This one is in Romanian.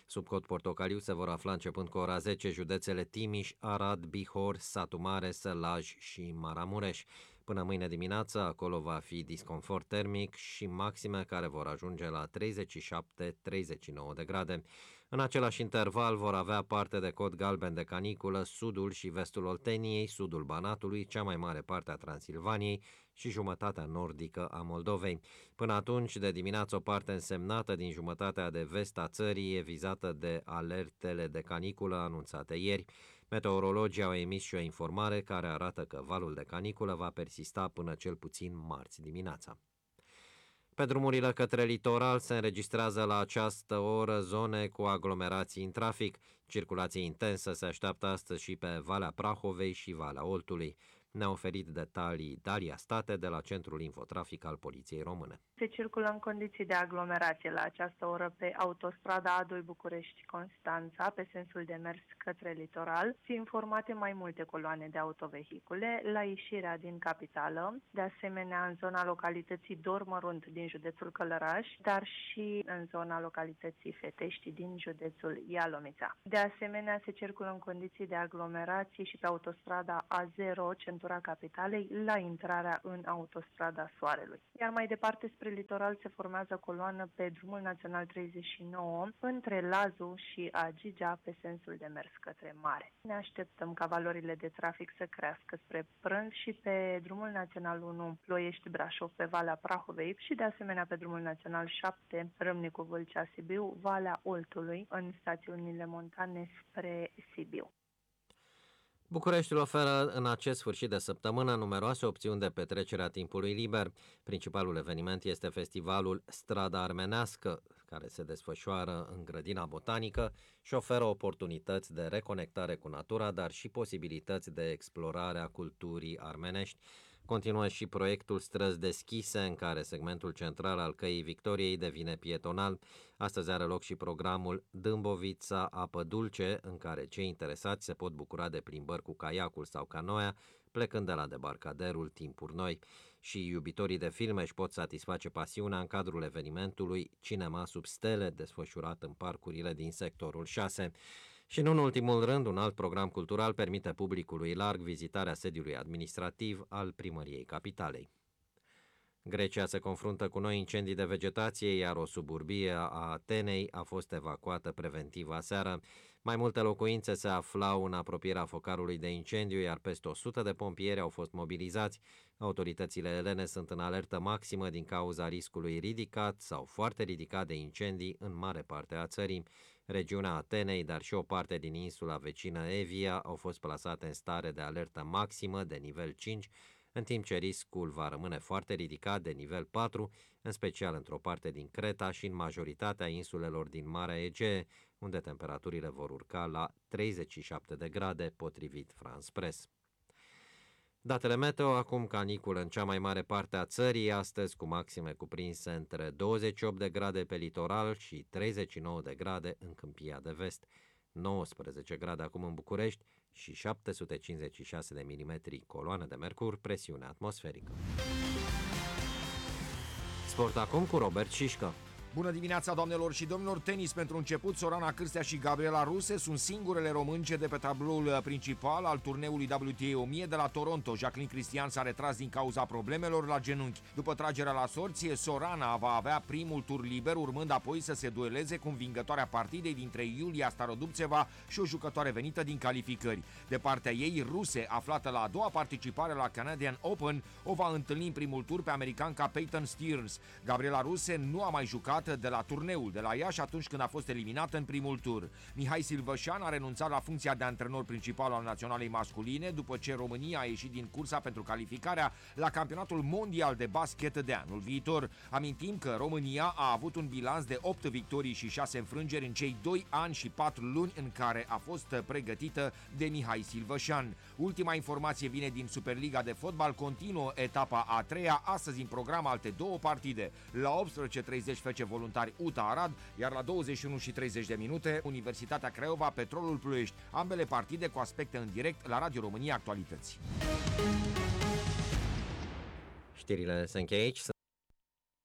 Sub cod portocaliu se vor afla începând cu ora 10 județele Timiș, Arad, Bihor, Satu Mare, Sălaj și Maramureș. Până mâine dimineață, acolo va fi disconfort termic și maxime care vor ajunge la 37-39 de grade. În același interval vor avea parte de cod galben de caniculă sudul și vestul Olteniei, sudul Banatului, cea mai mare parte a Transilvaniei și jumătatea nordică a Moldovei. Până atunci, de dimineață, o parte însemnată din jumătatea de vest a țării e vizată de alertele de caniculă anunțate ieri. Meteorologii au emis și o informare care arată că valul de caniculă va persista până cel puțin marți dimineața. Pe drumurile către litoral se înregistrează la această oră zone cu aglomerații în trafic. Circulație intensă se așteaptă astăzi și pe Valea Prahovei și Valea Oltului. Ne-a oferit detalii Dalia State de la Centrul Infotrafic al Poliției Române. Se circulă în condiții de aglomerație la această oră pe autostrada A2 București-Constanța, pe sensul de mers către litoral, fiind formate mai multe coloane de autovehicule la ieșirea din capitală, de asemenea în zona localității Dormărunt din județul Călăraș, dar și în zona localității Fetești din județul Ialomița. De asemenea, se circulă în condiții de aglomerație și pe autostrada A0, centura capitalei, la intrarea în autostrada Soarelui. Iar mai departe, spre litoral, se formează coloană pe drumul național 39, între Lazu și Agigea, pe sensul de mers către mare. Ne așteptăm ca valorile de trafic să crească spre prânz și pe drumul național 1 Ploiești-Brașov, pe Valea Prahovei și de asemenea pe drumul național 7 Râmnicu-Vâlcea-Sibiu, Valea Oltului, în stațiunile montane spre Sibiu. Bucureștiul oferă în acest sfârșit de săptămână numeroase opțiuni de petrecere a timpului liber. Principalul eveniment este festivalul Strada Armenească, care se desfășoară în Grădina Botanică și oferă oportunități de reconectare cu natura, dar și posibilități de explorare a culturii armenești. Continuă și proiectul Străzi Deschise, în care segmentul central al Căii Victoriei devine pietonal. Astăzi are loc și programul Dâmbovița Apă Dulce, în care cei interesați se pot bucura de plimbări cu caiacul sau canoia, plecând de la debarcaderul Timpuri Noi. Și iubitorii de filme își pot satisface pasiunea în cadrul evenimentului Cinema sub stele, desfășurat în parcurile din sectorul 6. Și nu în ultimul rând, un alt program cultural permite publicului larg vizitarea sediului administrativ al Primăriei Capitalei. Grecia se confruntă cu noi incendii de vegetație, iar o suburbie a Atenei a fost evacuată preventiv aseară. Mai multe locuințe se aflau în apropierea focarului de incendiu, iar peste 100 de pompieri au fost mobilizați. Autoritățile elene sunt în alertă maximă din cauza riscului ridicat sau foarte ridicat de incendii în mare parte a țării. Regiunea Atenei, dar și o parte din insula vecină Evia au fost plasate în stare de alertă maximă de nivel 5, în timp ce riscul va rămâne foarte ridicat de nivel 4, în special într-o parte din Creta și în majoritatea insulelor din Marea Egee, unde temperaturile vor urca la 37 de grade, potrivit France Press. Datele meteo, acum caniculă în cea mai mare parte a țării, astăzi cu maxime cuprinse între 28 de grade pe litoral și 39 de grade în Câmpia de Vest. 19 grade acum în București și 756 de milimetri coloană de mercur, presiune atmosferică. Sport acum cu Robert Șișcă. Bună dimineața, doamnelor și domnilor! Tenis pentru început, Sorana Cârstea și Gabriela Ruse sunt singurele românce de pe tabloul principal al turneului WTA 1000 de la Toronto. Jacqueline Cristian s-a retras din cauza problemelor la genunchi. După tragerea la sorți, Sorana va avea primul tur liber, urmând apoi să se dueleze cu învingătoarea partidei dintre Iulia Starodubțeva și o jucătoare venită din calificări. De partea ei, Ruse, aflată la a doua participare la Canadian Open, o va întâlni în primul tur pe americanca Peyton Steers. Gabriela Ruse nu a mai jucat de la turneul de la Iași atunci când a fost eliminată în primul tur. Mihai Silvășan a renunțat la funcția de antrenor principal al naționalei masculine după ce România a ieșit din cursa pentru calificarea la campionatul mondial de basket de anul viitor. Amintim că România a avut un bilanț de 8 victorii și 6 înfrângeri în cei 2 ani și 4 luni în care a fost pregătită de Mihai Silvășan. Ultima informație vine din Superliga de fotbal, continuă etapa a treia, astăzi în program alte două partide. La 18:30 FC Voluntari UTA Arad, iar la 21 și 30 de minute Universitatea Craiova Petrolul Ploiești. Ambele partide cu aspecte în direct la Radio România Actualități. Știrile se încheie aici.